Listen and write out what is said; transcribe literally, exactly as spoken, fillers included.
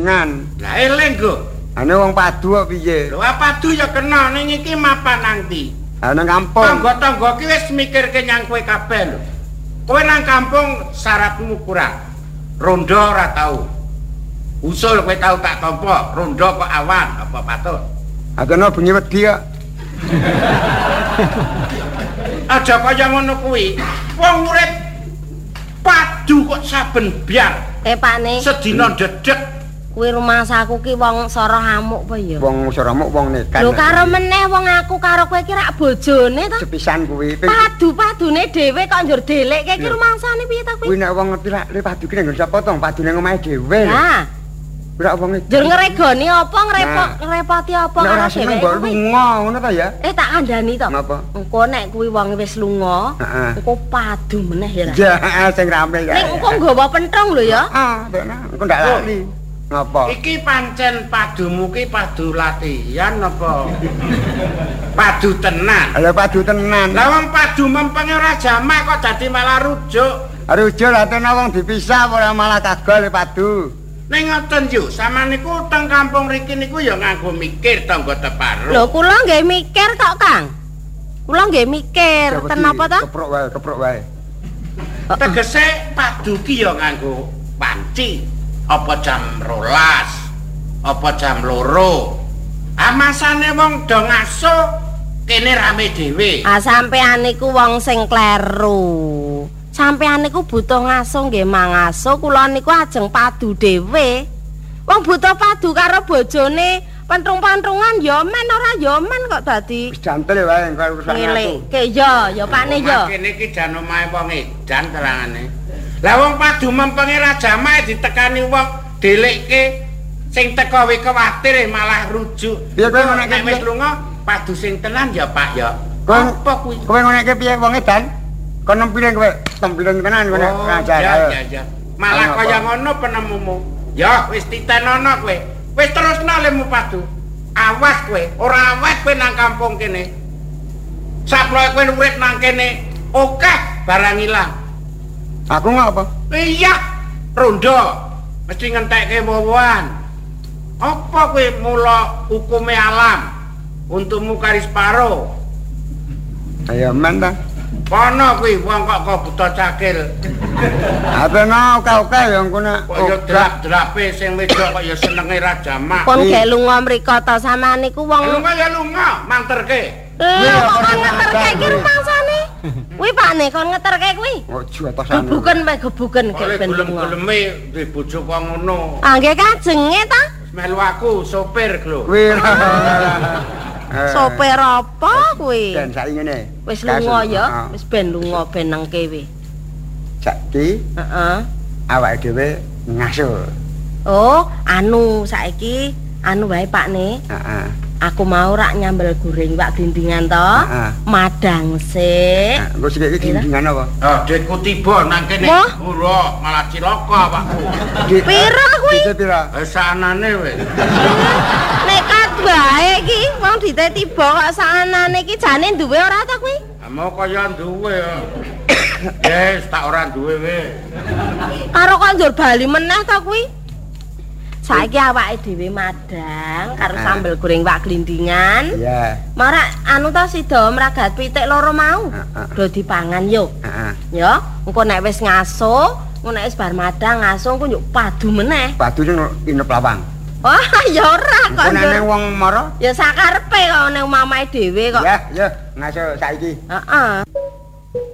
gelingan. Lah eling go. Ane wong padu kok piye? Lho padu ya kena ning iki mapan nang ndi? Ha nang kampung. Tangga-tangga ki wis mikirke nyang kowe kabeh lho. Kowe nang kampung syaratmu kurang. Rondo ora tau. Usul kowe tau tak tampa, rondo kok awan apa patut. Akene bengi wedi kok. Aja kaya ngono kuwi. Wong urip padu kok saben biar. Eh Pakne. Sedina dedek. Kuwi rumah saku ki wong sora hamuk apa ya? Wong soramuk wong nekan. Lho karo meneh wong aku karo kowe ki rak bojone to. Sepisan kuwi. Padu-padune dhewe kok njur delekke ki rumangsane piye ta kuwi? Kuwi nek wong ngerti lak le padu ki nggon sapa to? Padune ngomahe dhewe. Nah. Ora wong iki. Njur ngregoni apa ngrepot ngrepoti apa karo karo dhewe? dhewe? Mbok lunga ngono ta ya? Eh tak kandhani to. Napa? Engko nek kuwi wong wis lunga, engko padu meneh ya. Ya, sing rame ya. Ning engko nggawa penthong lho ya. Ah, tenan. Engko ndak lali. Ngapa? Iki pancen padumu ki padu latihan apa? Padu tenan. Lah padu tenan. Lah wong padu mempenge ora jamak kok dadi malah rujuk. Rujuk lah tenan wong dipisah ora malah kagol padu. Ning ngoten yo, sampean niku teng kampung riki niku ya nganggo mikir tangga teparo. Lho kula nggih mikir kok, Kang. Kula nggih mikir, ten apa ta? Keprok wae, keprok wae. Tegese padu ki ya nganggo panci. Apa jam rolas, apa jam loro. Amasane wong do ngaso kene rame dhewe. Ah sampean niku wong sing kleru. Sampean niku butuh ngaso nggih mangaso, kula niku ajeng padu dhewe. Wong butuh padu karo bojone, pentrung-pentrungan ya men ora ya men kok dadi. Wis jantel wae karo urusan aku. Ngeleke ya, ya Pakne ya. Kene iki jan omahe wong edan terangane. Lah wong padu mempenge ra jamae ditekani wong delekke sing teko we kuwatir malah rujuk. Piye kowe ngonekke nek wis lunga padu sing tenan ya Pak ya. Apa kuwi? Kowe ngonekke piye wong edan? Kon nempilen kowe, tempilen tenan kowe nek ngajar. Ya ya ya. Malah kaya ngono penemumu. Ya wis titenono kowe. Wis terusno lemu padu. Awas kowe, ora awet kowe nang kampung kene. Saploe kowe urip nang kene, akeh barang ilang. Aku ngapa? Iya, rondo. Mesti ngentekke wowoan. Apa kowe mula hukume alam? Untukmu karis paro. Ayo men ta. Kono kuwi wong kok kok buta cakil. Apena oke-oke ya engko nek kok ya drap-drape sing wedok kok ya senenge ra jamak. Pun gek lunga mriko to sampean niku wong. Lunga ya lunga, manterke. Eh, kok ngeterke iki rumangsane? Kuwi Pakne kon ngeterke kuwi. Ojo atosane. Gebuken wae gebuken gek ben lunga. Gelem-geleme duwe bojo kok ngono. Ah nggih kajenge ta? Melu aku sopir lho. Kuwi. Sopir apa kuwi? Dan saiki ngene. Wis lunga ya, wis ben lunga ben nang kewe. Saiki, heeh. Awake dhewe ngaso. Oh, anu saiki anu wae Pakne. Heeh. Aku mau rak nyambel goreng wak dindingan to. Madang sik. Engko sik iki dindingan apa? Oh, duitku tiba nang kene. Ora, malah cilaka awakku. Pira kuwi? Dite pira? Eh sanane wis. Nekat wae iki, wong dite tiba kok sanane iki jane duwe ora ta kuwi? Mau kaya duwe. Yes, tak ora duwe we. Karo kok njur bali meneh ta kuwi? Saiki awake dhewe madang karo sambel goreng wak glindingan. Iya. Marak anu ta sida mragat pitik loro mau. Do dipangan yo. Heeh. Ya, engko nek wis ngaso, engko nek wis bar madang ngaso engko yo padu meneh. Padu sing inep lawang. Wah, ya ora kok. Nek nang wong mara? Ya sakarepe kok nang mamae dhewe kok. Ya, ya, ngaso saiki. Heeh.